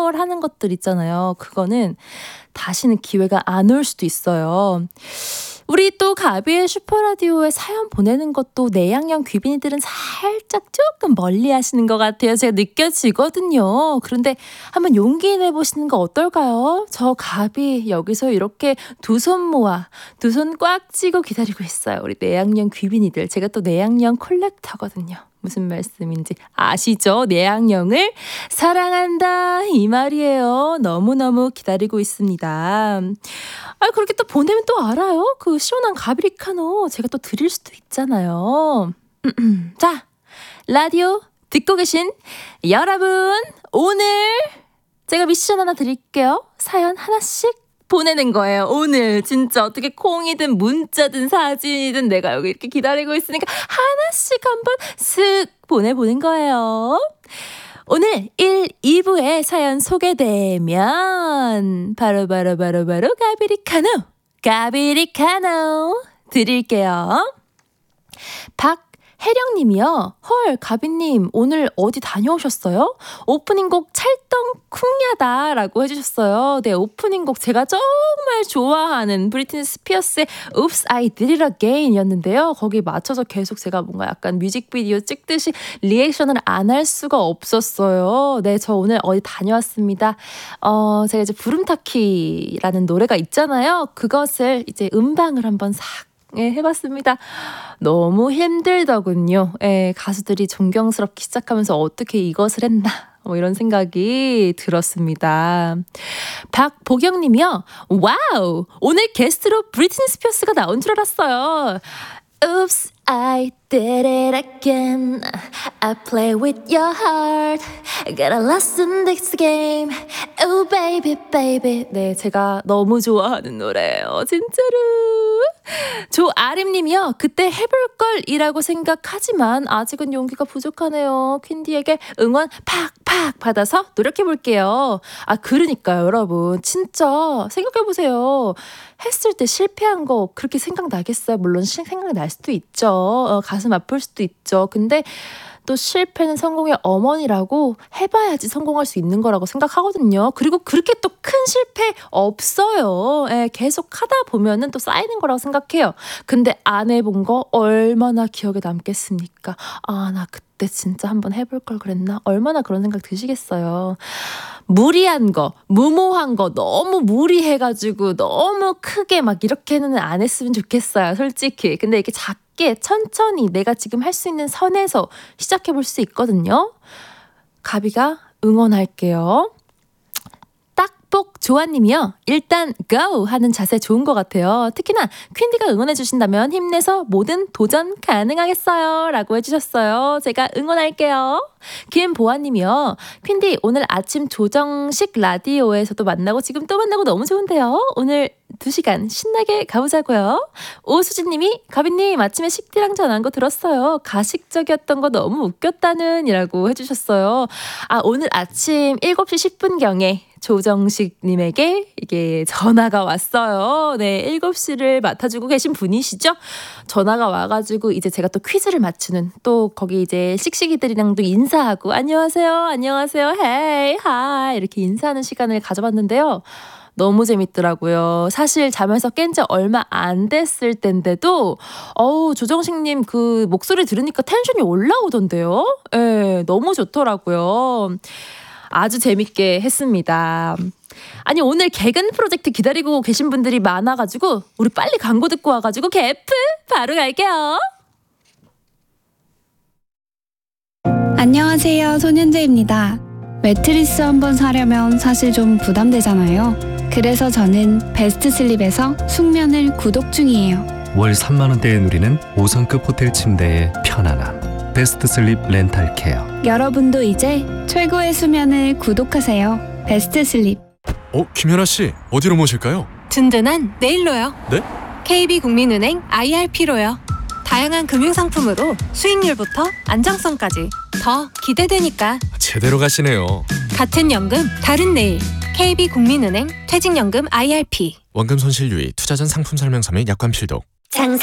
하는 것들 있잖아요. 그거는 다시는 기회가 안 올 수도 있어요. 우리 또 가비의 슈퍼라디오에 사연 보내는 것도 내향형 귀빈이들은 살짝 조금 멀리 하시는 것 같아요. 제가 느껴지거든요. 그런데 한번 용기 내보시는 거 어떨까요? 저 가비 여기서 이렇게 두 손 모아 두 손 꽉 쥐고 기다리고 있어요. 우리 내향형 귀빈이들. 제가 또 내향형 콜렉터거든요. 무슨 말씀인지 아시죠? 내향형을 사랑한다 이 말이에요. 너무너무 기다리고 있습니다. 그렇게 또 보내면 또 알아요. 그 시원한 가비리카노 제가 또 드릴 수도 있잖아요. 자, 라디오 듣고 계신 여러분, 오늘 제가 미션 하나 드릴게요. 사연 하나씩 보내는 거예요. 오늘 진짜 어떻게 콩이든 문자든 사진이든 내가 여기 이렇게 기다리고 있으니까 하나씩 한번 슥 보내보는 거예요. 오늘 1, 2부에 사연 소개되면 바로 가비리카노 드릴게요. 혜령님이요. 헐, 가비님 오늘 어디 다녀오셨어요? 오프닝곡 찰떡 쿵야다라고 해주셨어요. 네, 오프닝곡 제가 정말 좋아하는 브리트니 스피어스의 Oops, I Did It Again 이었는데요. 거기 맞춰서 계속 제가 뭔가 약간 뮤직비디오 찍듯이 리액션을 안 할 수가 없었어요. 네, 저 오늘 어디 다녀왔습니다. 제가 이제 부름타키라는 노래가 있잖아요. 그것을 이제 음방을 한번 싹 해봤습니다. 너무 힘들더군요. 가수들이 존경스럽게 시작하면서 어떻게 이것을 했나 이런 생각이 들었습니다. 박보경님이요. 와우, 오늘 게스트로 브리트니 스피어스가 나온 줄 알았어요. Oops, I did it again. I play with your heart. Got a lost in this game. Oh baby, baby. 네, 제가 너무 좋아하는 노래예요. 진짜로. 조아림님이요. 그때 해볼걸이라고 생각하지만 아직은 용기가 부족하네요. 퀸디에게 응원 팍팍 받아서 노력해볼게요. 그러니까요, 여러분. 진짜 생각해보세요. 했을 때 실패한 거 그렇게 생각나겠어요? 물론 생각날 수도 있죠. 가슴 아플 수도 있죠. 근데 또 실패는 성공의 어머니라고 해봐야지 성공할 수 있는 거라고 생각하거든요. 그리고 그렇게 또 큰 실패 없어요. 계속 하다 보면은 또 쌓이는 거라고 생각해요. 근데 안 해본 거 얼마나 기억에 남겠습니까? 나 그때 진짜 한번 해볼 걸 그랬나? 얼마나 그런 생각 드시겠어요. 무리한 거, 무모한 거 너무 무리해가지고 너무 크게 막 이렇게는 안 했으면 좋겠어요. 솔직히. 근데 이렇게 작게 천천히 내가 지금 할 수 있는 선에서 시작해볼 수 있거든요. 가비가 응원할게요. 딱복 조아님이요. 일단 go 하는 자세 좋은 것 같아요. 특히나 퀸디가 응원해주신다면 힘내서 뭐든 도전 가능하겠어요 라고 해주셨어요. 제가 응원할게요. 김보아님이요. 퀸디 오늘 아침 조정식 라디오에서도 만나고 지금 또 만나고 너무 좋은데요. 오늘 2시간 신나게 가보자고요. 오수진님이 가비님 아침에 식디랑 전화한 거 들었어요. 가식적이었던 거 너무 웃겼다는 이라고 해주셨어요. 오늘 아침 7시 10분경에 조정식님에게 이게 전화가 왔어요. 네, 7시를 맡아주고 계신 분이시죠? 전화가 와가지고 이제 제가 또 퀴즈를 맞추는 또 거기 이제 씩씩이들이랑도 인사하고 안녕하세요, 헤이, 하이 이렇게 인사하는 시간을 가져봤는데요. 너무 재밌더라고요. 사실 잠에서 깬 지 얼마 안 됐을 텐데도 조정식님 그 목소리 들으니까 텐션이 올라오던데요. 너무 좋더라고요. 아주 재밌게 했습니다. 오늘 개근 프로젝트 기다리고 계신 분들이 많아가지고 우리 빨리 광고 듣고 와가지고 개프 바로 갈게요. 안녕하세요, 손현재입니다. 매트리스 한번 사려면 사실 좀 부담되잖아요. 그래서 저는 베스트슬립에서 숙면을 구독 중이에요. 월 3만 원대에 누리는 5성급 호텔 침대의 편안함. 베스트슬립 렌탈 케어. 여러분도 이제 최고의 수면을 구독하세요. 베스트슬립. 김연아 씨, 어디로 모실까요? 든든한 내일로요. 네? KB국민은행 IRP로요. 다양한 금융상품으로 수익률부터 안정성까지 더 기대되니까 제대로 가시네요. 같은 연금 다른 내일 KB국민은행 퇴직연금 IRP. 원금 손실 유의, 투자 전 상품 설명서 및 약관 필독.